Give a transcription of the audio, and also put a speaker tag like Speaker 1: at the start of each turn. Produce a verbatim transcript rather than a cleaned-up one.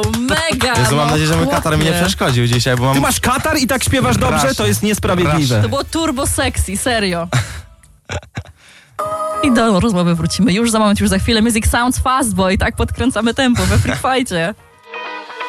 Speaker 1: Mega!
Speaker 2: Jezu, mam
Speaker 1: no,
Speaker 2: nadzieję, że mój
Speaker 1: chłopie.
Speaker 2: katar mi nie przeszkodził dzisiaj, bo mam...
Speaker 3: Ty masz katar i tak śpiewasz dobrze?
Speaker 2: Raszę.
Speaker 3: To jest niesprawiedliwe.
Speaker 1: To było turbo sexy, serio. I do rozmowy wrócimy już za moment, już za chwilę. Music Sounds Fast Boy, tak podkręcamy tempo we Freak Fightie.